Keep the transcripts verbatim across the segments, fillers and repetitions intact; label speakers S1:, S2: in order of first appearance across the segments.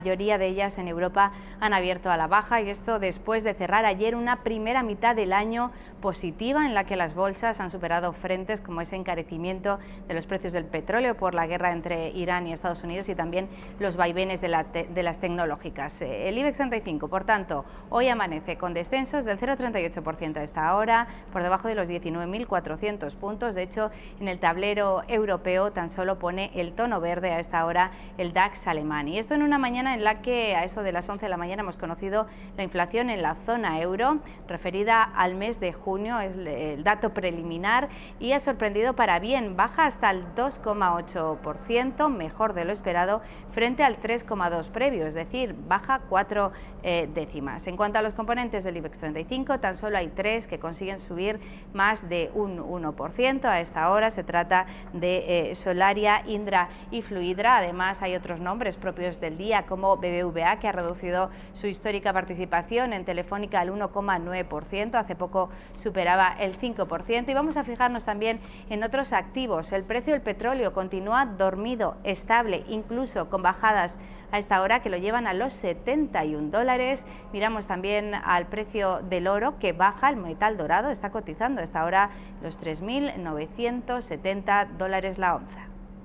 S1: La mayoría de ellas en Europa han abierto a la baja, y esto después de cerrar ayer una primera mitad del año positiva en la que las bolsas han superado frentes como ese encarecimiento de los precios del petróleo por la guerra entre Irán y Estados Unidos y también los vaivenes de, la te de las tecnológicas. El IBEX treinta y cinco, por tanto, hoy amanece con descensos del cero coma treinta y ocho por ciento a esta hora, por debajo de los diecinueve mil cuatrocientos puntos. De hecho, en el tablero europeo tan solo pone el tono verde a esta hora el DAX alemán. Y esto en una mañana en la que a eso de las once de la mañana hemos conocido la inflación en la zona euro referida al mes de junio, es el dato preliminar, y ha sorprendido para bien, baja hasta el dos coma ocho por ciento, mejor de lo esperado, frente al tres coma dos por ciento previo, es decir, baja cuatro eh, décimas. En cuanto a los componentes del IBEX treinta y cinco, tan solo hay tres que consiguen subir más de un uno por ciento a esta hora. Se trata de eh, Solaria, Indra y Fluidra. Además, hay otros nombres propios del día como B B V A, que ha reducido su histórica participación en Telefónica al uno coma nueve por ciento, hace poco superaba el cinco por ciento. Y vamos a fijarnos también en otros activos. El precio del petróleo continúa dormido, estable, incluso con bajadas a esta hora que lo llevan a los setenta y un dólares. Miramos también al precio del oro, que baja, el metal dorado está cotizando a esta hora los tres mil novecientos setenta dólares la onza.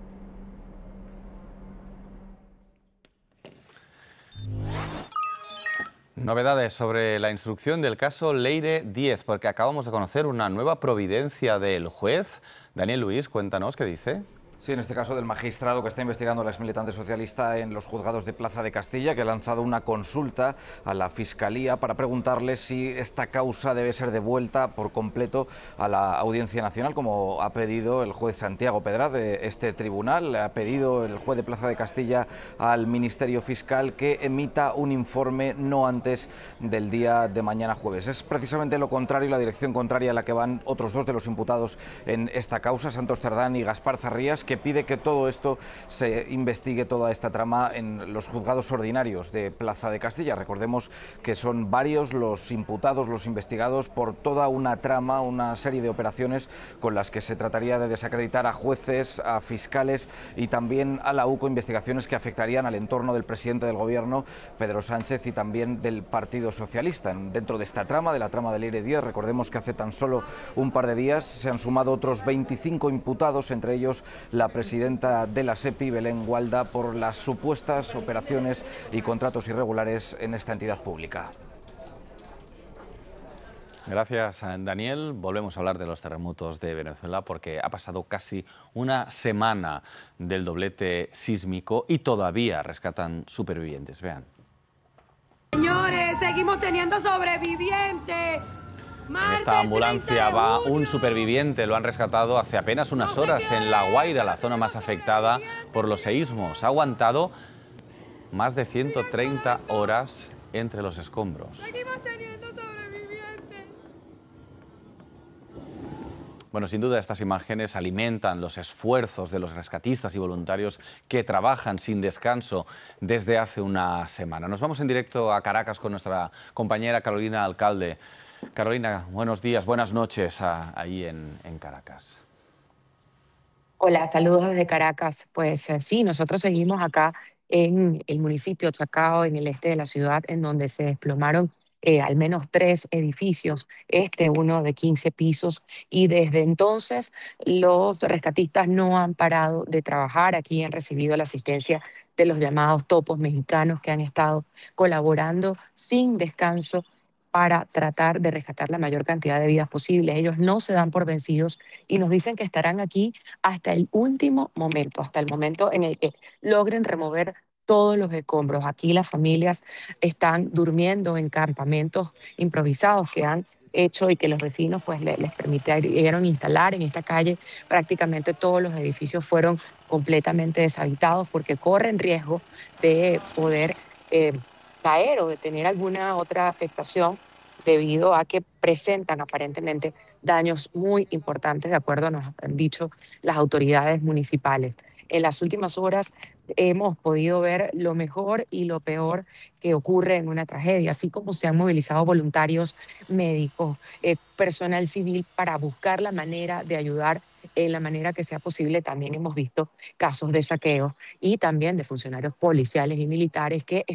S2: Novedades sobre la instrucción del caso Leire diez, porque acabamos de conocer una nueva providencia del juez. Daniel Luis, cuéntanos qué dice.
S3: Sí, en este caso del magistrado que está investigando a la exmilitante socialista en los juzgados de Plaza de Castilla, que ha lanzado una consulta a la Fiscalía para preguntarle si esta causa debe ser devuelta por completo a la Audiencia Nacional, como ha pedido el juez Santiago Pedraz de este tribunal. Ha pedido el juez de Plaza de Castilla al Ministerio Fiscal que emita un informe no antes del día de mañana jueves. Es precisamente lo contrario, la dirección contraria a la que van otros dos de los imputados en esta causa, Santos Cerdán y Gaspar Zarrías, que pide que todo esto se investigue, toda esta trama, en los juzgados ordinarios de Plaza de Castilla. Recordemos que son varios los imputados, los investigados por toda una trama, una serie de operaciones con las que se trataría de desacreditar a jueces, a fiscales y también a la U C O, investigaciones que afectarían al entorno del presidente del Gobierno, Pedro Sánchez, y también del Partido Socialista. Dentro de esta trama, de la trama de Leire diez, recordemos que hace tan solo un par de días se han sumado otros veinticinco imputados, entre ellos la presidenta de la SEPI, Belén Gualda, por las supuestas operaciones y contratos irregulares en esta entidad pública.
S2: Gracias, Daniel. Volvemos a hablar de los terremotos de Venezuela, porque ha pasado casi una semana del doblete sísmico y todavía rescatan supervivientes. Vean.
S4: Señores, seguimos teniendo sobrevivientes.
S2: En esta ambulancia va un superviviente, lo han rescatado hace apenas unas horas en La Guaira, la zona más afectada por los seísmos. Ha aguantado más de ciento treinta horas entre los escombros. Bueno, sin duda estas imágenes alimentan los esfuerzos de los rescatistas y voluntarios que trabajan sin descanso desde hace una semana. Nos vamos en directo a Caracas con nuestra compañera Carolina Alcalde. Carolina, buenos días, buenas noches a, ahí en, en Caracas.
S5: Hola, saludos desde Caracas. Pues eh, sí, nosotros seguimos acá en el municipio Chacao, en el este de la ciudad, en donde se desplomaron eh, al menos tres edificios, este uno de quince pisos, y desde entonces los rescatistas no han parado de trabajar. Aquí han recibido la asistencia de los llamados topos mexicanos, que han estado colaborando sin descanso para tratar de rescatar la mayor cantidad de vidas posible. Ellos no se dan por vencidos y nos dicen que estarán aquí hasta el último momento, hasta el momento en el que logren remover todos los escombros. Aquí las familias están durmiendo en campamentos improvisados que han hecho y que los vecinos pues le- les permitieron instalar en esta calle. Prácticamente todos los edificios fueron completamente deshabitados porque corren riesgo de poder eh, caer o de tener alguna otra afectación debido a que presentan aparentemente daños muy importantes, de acuerdo a nos han dicho las autoridades municipales. En las últimas horas hemos podido ver lo mejor y lo peor que ocurre en una tragedia, así como se han movilizado voluntarios médicos, eh, personal civil para buscar la manera de ayudar en la manera que sea posible. También hemos visto casos de saqueos y también de funcionarios policiales y militares que